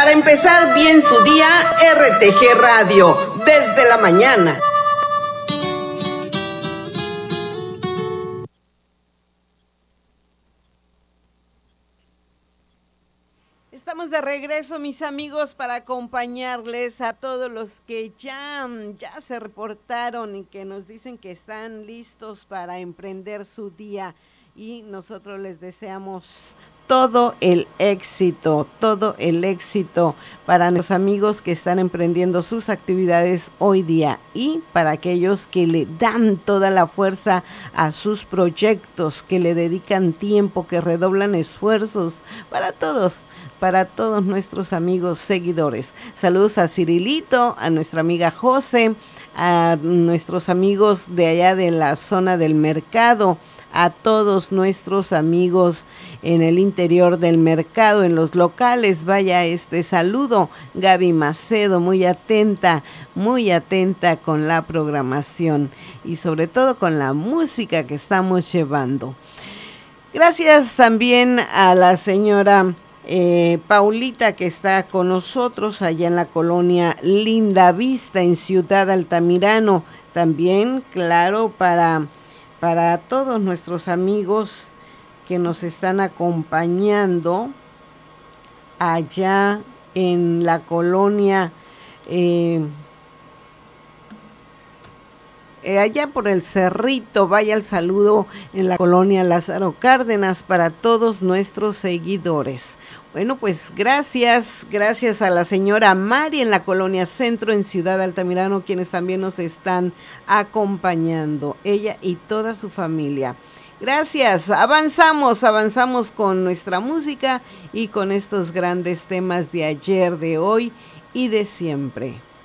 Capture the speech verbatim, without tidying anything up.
Para empezar bien su día, R T G Radio, desde la mañana. Estamos de regreso, mis amigos, para acompañarles a todos los que ya, ya se reportaron y que nos dicen que están listos para emprender su día. Y nosotros les deseamos todo el éxito, todo el éxito para nuestros amigos que están emprendiendo sus actividades hoy día y para aquellos que le dan toda la fuerza a sus proyectos, que le dedican tiempo, que redoblan esfuerzos, para todos, para todos nuestros amigos seguidores. Saludos a Cirilito, a nuestra amiga José, a nuestros amigos de allá de la zona del mercado, a todos nuestros amigos en el interior del mercado, en los locales. Vaya este saludo, Gaby Macedo, muy atenta, muy atenta con la programación y sobre todo con la música que estamos llevando. Gracias también a la señora eh, Paulita, que está con nosotros allá en la colonia Linda Vista, en Ciudad Altamirano. También, claro, para... para todos nuestros amigos que nos están acompañando allá en la colonia, eh, eh, allá por el Cerrito, vaya el saludo en la colonia Lázaro Cárdenas para todos nuestros seguidores. Bueno, pues gracias, gracias a la señora Mari en la colonia Centro en Ciudad Altamirano, quienes también nos están acompañando, ella y toda su familia. Gracias, avanzamos, avanzamos con nuestra música y con estos grandes temas de ayer, de hoy y de siempre.